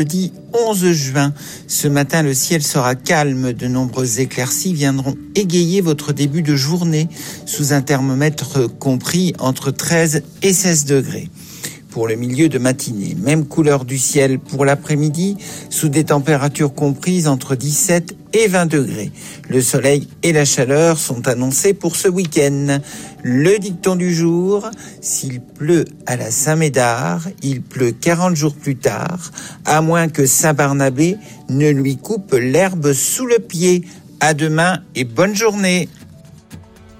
Jeudi 11 juin, ce matin, le ciel sera calme. De nombreuses éclaircies viendront égayer votre début de journée sous un thermomètre compris entre 13 et 16 degrés. Pour le milieu de matinée, même couleur du ciel pour l'après-midi, sous des températures comprises entre 17 et 20 degrés. Le soleil et la chaleur sont annoncés pour ce week-end. Le dicton du jour: s'il pleut à la Saint-Médard, il pleut 40 jours plus tard, à moins que Saint-Barnabé ne lui coupe l'herbe sous le pied. À demain et bonne journée.